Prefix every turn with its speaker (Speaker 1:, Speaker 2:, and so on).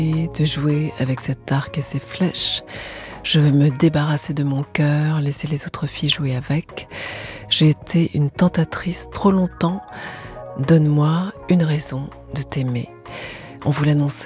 Speaker 1: de jouer avec cet arc et ces flèches. Je veux me débarrasser de mon cœur, laisser les autres filles jouer avec. J'ai été une tentatrice trop longtemps. Donne-moi une raison de t'aimer. On vous l'annonçait